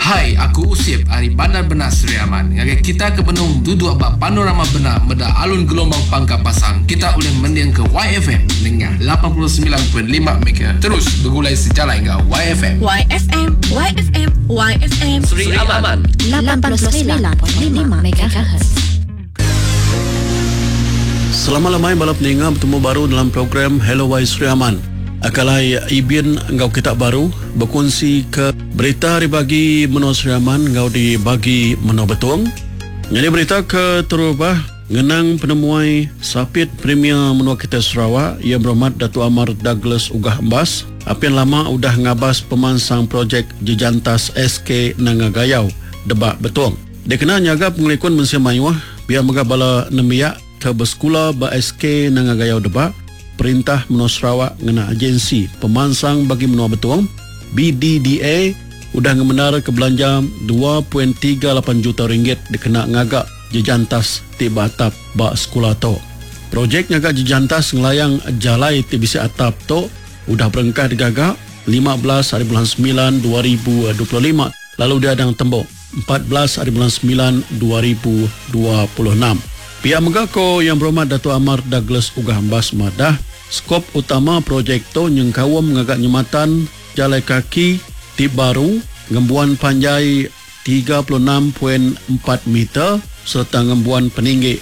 Hai, aku Usip dari Bandar Benak Seri Aman. Kita ke Benung duduk abang panorama benak meda alun gelombang pangkap pasang. Kita boleh mendiang ke YFM dengan 89.5 MHz. Terus bergulai sejalan ke YFM. YFM Seri Aman 89.5 MHz. Selamat lamai balap ninga bertemu baru dalam program Hello Y Seri Aman. Akalai ibin engkau kita baru berkongsi ke berita dibagi menua Seri Aman engkau dibagi menua betuang. Jadi berita ke terubah ngenang penemuai sapit premier menua kita Sarawak ia berhormat Datuk Amar Douglas Ugah Embas. Apian lama udah ngabas pemansang projek jejantas SK Nangagayau debak betuang. Dia kena nyaga pengelikun mensia mayuah biar megabala nemiak ke bersekolah ba SK Nangagayau debak. Perintah menua Sarawak ngena agensi pemansang bagi menua betuang BDDA udah ngemenar ke belanja 2.38 juta ringgit dikena ngagak jejantas tiba atap ba sekolah to. Projek ngagak jejantas ngelayang jalai ti bisi atap to udah berengkah digagak 15 hari bulan 9 2025 lalu dia adang tembok 14 hari bulan 9 2026. Pihak megako yang berhormat Datuk Amar Douglas Ugah Embas madah skop utama projek tu nyengkawam ngagak nyematan jalai kaki tip baru ngembuan panjai 36.4 meter serta ngembuan peninggi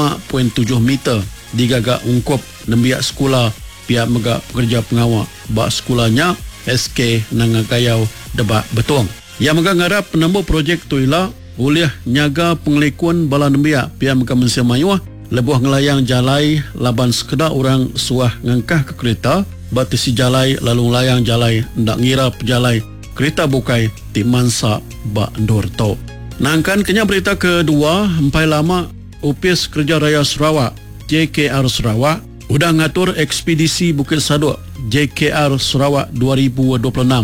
5.7 meter digagak ungkup nembiak sekolah pihak megak pekerja pengawal bak sekolahnya SK Nangagayau debak betuang. Yang megak ngarap penambah projek tu ialah boleh nyaga pengelikuan bala nembiak pihak megak mensia mayuah lebuh ngelayang jalai laban sekedar orang suah ngangkah ke kereta batisi jalai lalu layang jalai ndak ngira pejalai kereta bukai ti mansa ba ndor to. Nangkan kenya berita kedua empai lama Upis Kerja Raya Sarawak JKR Sarawak udah ngatur ekspedisi Bukit Saduk JKR Sarawak 2026.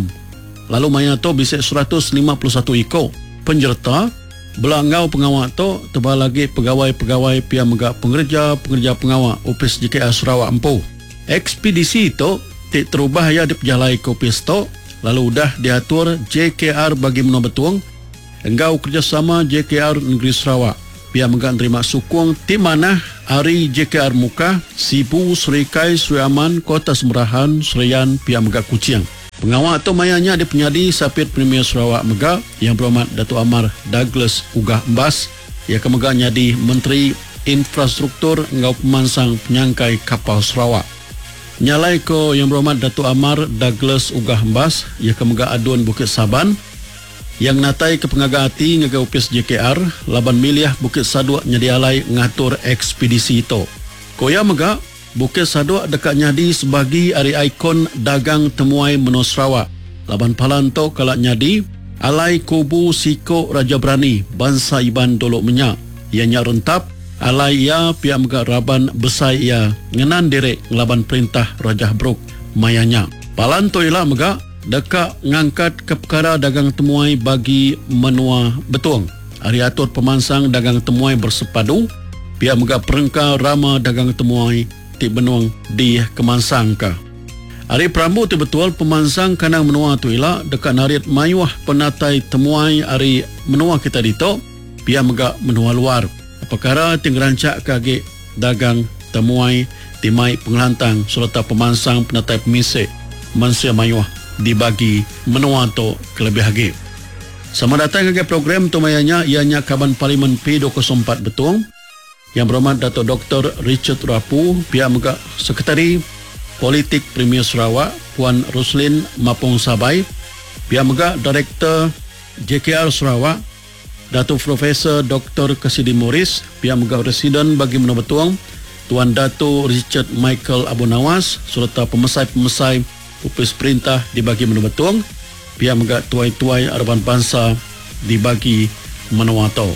Lalu maya to bisik 151 ikut penjerta belangau pengawal tu tebal lagi pegawai-pegawai pihak megak pengerja pengawal Opis JKR Sarawak Empu. Ekspedisi itu tik terubah ya diperjalai ke Opis tu lalu dah diatur JKR bagi menua betuang engkau kerjasama JKR Negeri Sarawak pihak megak terima sukung di mana hari JKR Muka Sibu Serikai Seri Aman Kota Semerahan Serian pihak megak Kuching. Pengawal tu mayanya ada penyadi sapit Premier Sarawak Mega yang berhormat Datuk Amar Douglas Ugah Embas ia akan mega nyadi Menteri Infrastruktur engkau pemansang penyangkai kapal Sarawak. Nyalai ko yang berhormat Datuk Amar Douglas Ugah Embas ia akan mega adun Bukit Saban yang natai ke pengagati ngaga Upis JKR laban miliah Bukit Saduk nyadialai ngatur ekspedisi itu. Koya mega Bukit Saduk dekat nyadi sebagai hari ikon dagang temuai menua Sarawak. Laban palanto kalak nyadi alai kubu Siko Raja Berani bangsa Iban Dolok Menyak. Ianya rentap alai ia pihak megak Raban Besai ia ngenan direk ngelaban perintah Raja Brok mayanya. Palanto ialah megak dekat ngangkat ke perkara dagang temuai bagi menua betuang. Hari atur pemansang dagang temuai bersepadu pihak megak perengka rama dagang temuai ti benuang di kemansang ka. Hari Prambu tu betul pemansang kanang menua tu ialah dekat narit mayuah penatai temuai hari menua kita dito pihak megak menua luar. Perkara ting rancak kage dagang temuai timai pengelantang serta pemansang penatai pemisik mansia mayuah dibagi menua tu kelebih lagi. Sama datang kage program tu mayanya ianya Kaban Parlimen P204 betul yang berhormat Datuk Dr. Richard Rapu, pihak megak Sekretari Politik Premier Sarawak Puan Roslin Mapong Sabai, pihak megak Direktur JKR Sarawak Datuk Profesor Dr. Kasidi Morris, pihak megak Residen bagi menua betuang Tuan Datuk Richard Michael Abu Nawas serta pemesai-pemesai Upis Perintah dibagi menua betuang, pihak megak tuai-tuai Araban Bangsa dibagi menua to.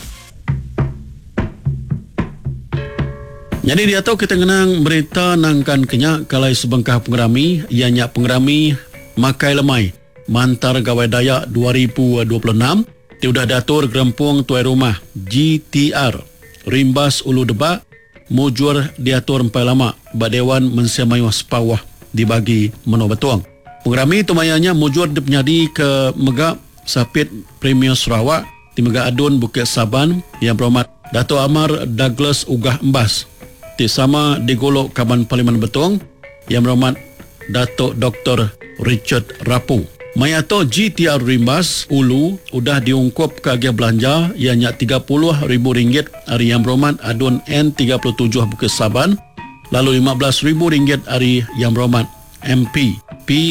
Jadi dia tahu kita kenang berita nangkan kenyak kalai sebengkah pengerami ianya pengerami Makai Lemai Mantar Gawai Dayak 2026 tiudah datur gerempung tuai rumah GTR Rimbas Ulu Debak mujur diatur empai lama bak Dewan Mensia Mayuah Sepawah dibagi menua betuang. Pengerami tu mayanya mujur dipenyadi ke megak Sapit Premier Sarawak, Timaga Adun Bukit Saban, Yang Berhormat Dato' Amar Douglas Ugah Embas, Ti Sama Digolok Kaban Parlimen Betong, Yang Berhormat Dato' Dr. Richard Rapu. Mayato GTR Rimbas Ulu udah diungkap ke agih belanja ianya RM30,000 hari Yang Berhormat Adun N37 Bukit Saban, lalu RM15,000 hari Yang Berhormat MP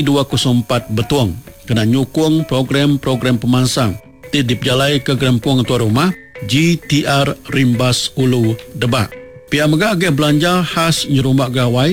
P204 Betuang kena nyukung program-program pemansang ti diperjalai ke Gerempuang Tuan Rumah GTR Rimbas Ulu Debak. Pihak megah agih belanja khas nyerumah gawai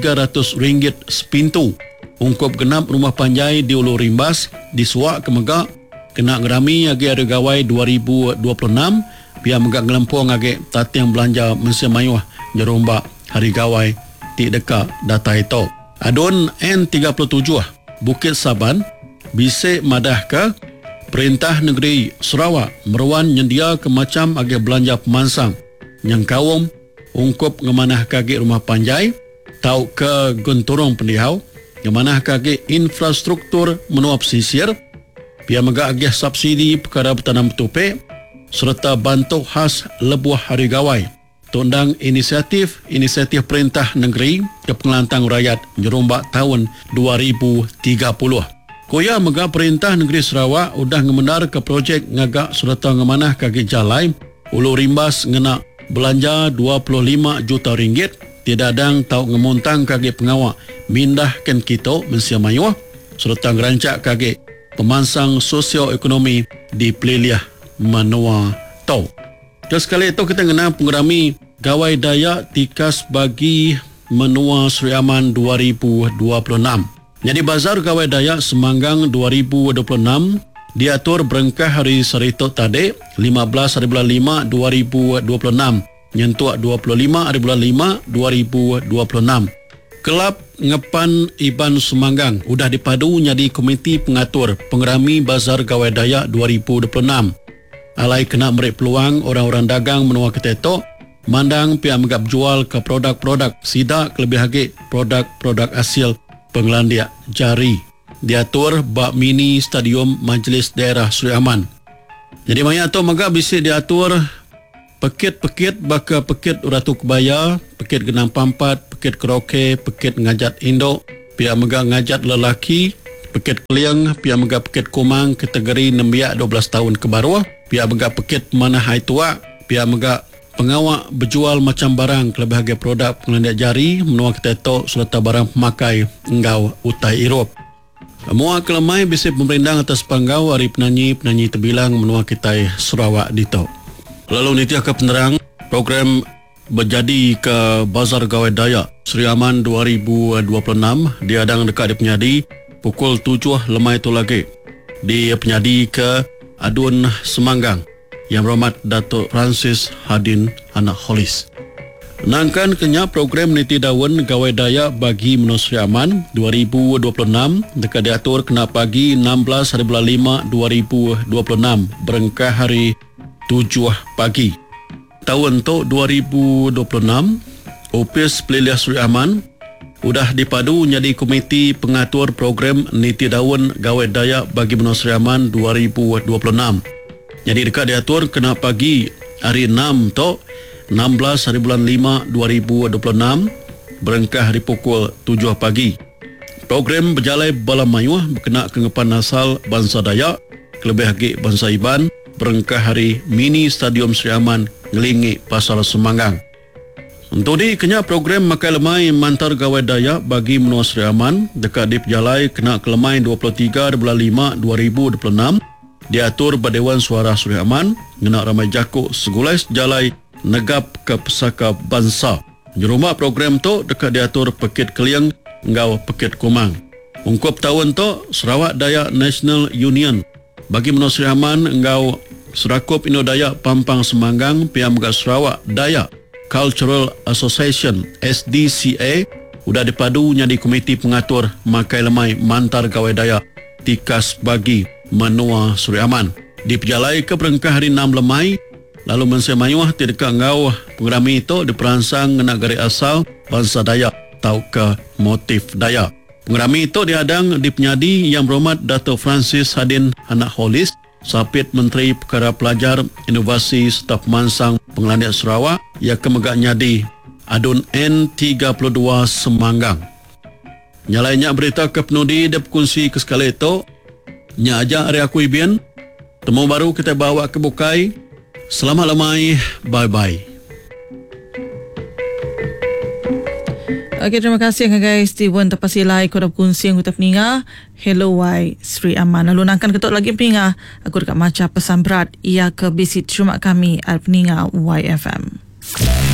RM300 sepintu. Ungkup genap rumah panjai di Ulu Rimbas disuak ke megah kena ngerami agih ada gawai 2026. Pihak megah Gelempong agih tatiang belanja mensemayuh nyerumah hari gawai ti deka data itu. Adun N37 Bukit Saban bisik madah ke Perintah Negeri Sarawak meruan nyendia ke macam agih belanja pemansang yang kawum ungkup ngemanah kaki rumah panjai tau ke gunturung pendihau ngemanah kaki infrastruktur menuap sisir pihak megah agih subsidi perkara bertanam tupe serta bantu khas lebuh hari gawai tundang inisiatif Perintah Negeri ke Pengelantang Rakyat Nyerumbak tahun 2030. Koya megah Perintah Negeri Sarawak udah ngemendar ke projek ngagak serta ngemanah kaki jalai Ulu Rimbas ngena belanja RM25 juta tidak adang tau ngemuntang kaki pengawak mindahkan kita mensia mayuah serta ngerancak kaki pemansang sosioekonomi di Peliliah Manua Tau. Terus kali itu kita ngena pengerami gawai daya tikas bagi Menua Seri Aman 2026. Jadi bazar gawai daya Semanggang 2026 diatur berengkah hari Sarito tadi 15 hari bulan 5 2026 nyentuak 25 hari bulan 5 2026. Kelab Ngepan Iban Semanggang udah dipadu jadi komiti pengatur pengerami bazar gawai daya 2026. Alai kena beri peluang orang-orang dagang menua ketetok mandang pihak megap jual ke produk-produk sidak lebih lagi produk-produk hasil pengelandiak jari diatur bak mini stadium Majlis Daerah Seri Aman. Jadi maya tu megap bisik diatur pekit-pekit baka pekit Ratu Kebaya, pekit Genang Pampat, pekit Keroke, pekit ngajat indok, pihak megap ngajat lelaki, pekit Keliang, pihak megap pekit Kumang kategori 6 12 tahun ke bawah, pihak megap pekit Manah Hai Tua, pihak megap pengawak berjual macam barang kelebih harga produk pengelandiak jari menua ketetok serta barang pemakai engau utai Erop. Mua kelemai bisip pemerintah atas panggau hari penyanyi terbilang menua kitai Sarawak dito. Lalu nitiah ke penerang program berjadi ke Bazar Gawai Dayak Seri Aman 2026 diadang dekat di penyadi pukul 7 lemai itu lagi di penyadi ke Adun Semanggang Yang Berhormat Datuk Francis Hadin Anak Holis. Nangkan kenya program niti daun Gawai Dayak bagi Menua Seri Aman 2026 dekat diatur kena pagi 16 hari bulan 5 2026 berengkah hari 7 pagi. Tahun tu 2026 Opis Peliliah Seri Aman udah dipadu jadi komiti pengatur program niti daun Gawai Dayak bagi Menua Seri Aman 2026. Jadi dekat diatur kena pagi hari 6 tu 16 hari bulan 5 2026 berengkah hari pukul 7 pagi. Program berjalai balam mayuah berkenaan kengepan asal bangsa Dayak kelebih lagi bangsa Iban berengkah hari mini Stadium Seri Aman ngelingi Pasar Semanggang. Untuk di kenya program makai lemai mantar gawai Dayak bagi Menua Seri Aman dekat di pejalai kena kelemai 23 bulan 5 2026 diatur Badewan Suara Seri Aman ngena ramai jakuk segulai sejalai negap ke pesaka bangsa. Jurumah program tu dekat diatur Pekit Keliang engau Pekit Kumang. Ungkup tahun tu Sarawak Dayak National Union bagi Menua Seri Aman engau Serakup Indo Dayak Pampang Semanggang pihak Megah Sarawak Dayak Cultural Association SDCA sudah dipadu jadi komiti pengatur makai lemai mantar gawai Dayak tikas bagi Menua Seri Aman. Diperjalai ke berengkah hari 6 lemai lalu mensemayuah tidak engau pengerami itu diperansang ngena gari asal bangsa Dayak tau ke motif Dayak. Ngerami itu dihadang di penyadi Yang Berhormat Dato' Francis Hadin Anak Holis, Sapit Menteri Perkara Pelajar, Inovasi serta Pemansang Pengelandian Sarawak yang kemegak nyadi Adun N32 Semanggang. Nyalainya berita ke penudi dia berkongsi ke sekali itu. Nya aja hari aku Ibian. Temu baru kita bawa ke Bukai. Selamat lamai. Bye-bye. Okay, terima kasih guys. Steven terpasilai kau dah berkongsi yang kita peninga. Hello Y Sri Aman. Lalu nangkan ketuk lagi peninga. Aku dekat macam pesan berat. Ia ke visit rumah kami al peninga YFM.